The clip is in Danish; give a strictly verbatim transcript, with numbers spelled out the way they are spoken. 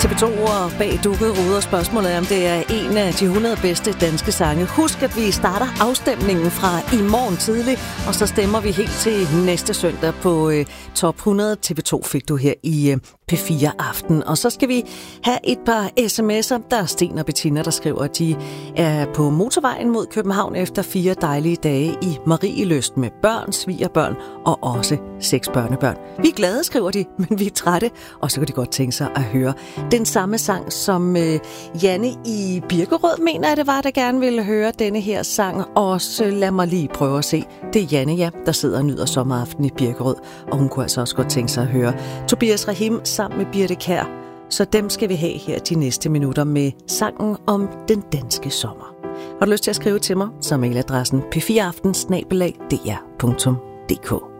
T V to og bag dukket ruder. Spørgsmålet er, om det er en af de hundrede bedste danske sange. Husk, at vi starter afstemningen fra i morgen tidlig, og så stemmer vi helt til næste søndag på øh, top hundrede. T V to fik du her i øh, P fire Aften. Og så skal vi have et par sms'er. Der er Sten og Bettina, der skriver, at de er på motorvejen mod København efter fire dejlige dage i Marielyst med børn, svigerbørn og også seks børnebørn. Vi er glade, skriver de, men vi er trætte, og så kan de godt tænke sig at høre den samme sang, som øh, Janne i Birkerød mener, at det var, der gerne ville høre denne her sang. Og så lad mig lige prøve at se. Det er Janne, ja, der sidder og nyder sommeraften i Birkerød, og hun kunne altså også godt tænke sig at høre Tobias Rahim sammen med Birte Kjær. Så dem skal vi have her de næste minutter med sangen om den danske sommer. Har du lyst til at skrive til mig, så mailadressen p fire aften snabel-a d r punktum d k.